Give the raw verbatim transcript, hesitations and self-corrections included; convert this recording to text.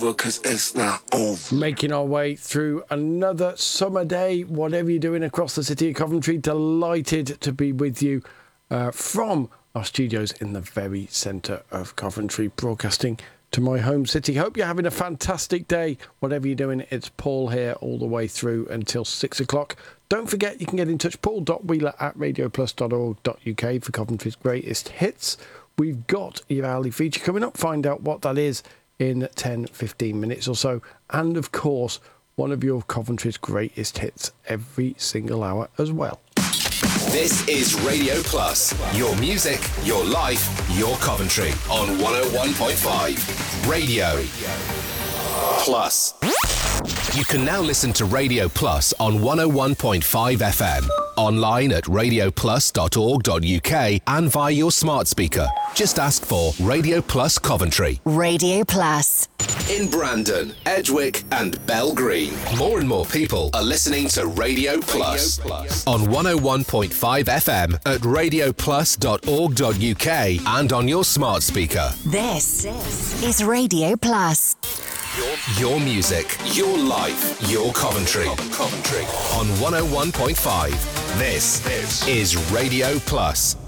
Because it's not over. Making our way through another summer day, whatever you're doing across the city of Coventry, delighted to be with you uh, from our studios in the very centre of Coventry, broadcasting to my home city. Hope you're having a fantastic day, whatever you're doing. It's Paul here all the way through until six o'clock. Don't forget you can get in touch, paul dot wheeler at radio plus dot org dot u k for Coventry's greatest hits. We've got your hourly feature coming up. Find out what that is in ten, fifteen minutes or so. And of course, one of your Coventry's greatest hits every single hour as well. This is Radio Plus. Your music, your life, your Coventry on one oh one point five. Radio Plus. You can now listen to Radio Plus on one oh one point five F M. Online at radio plus dot org dot u k and via your smart speaker. Just ask for Radio Plus Coventry. Radio Plus. In Brandon, Edgwick and Bell Green, more and more people are listening to Radio Plus, Radio Plus. On one oh one point five F M at radio plus dot org dot u k and on your smart speaker. This, this is Radio Plus. Your, your music, your life, your Coventry. Coventry. On one oh one point five. This, this is Radio Plus.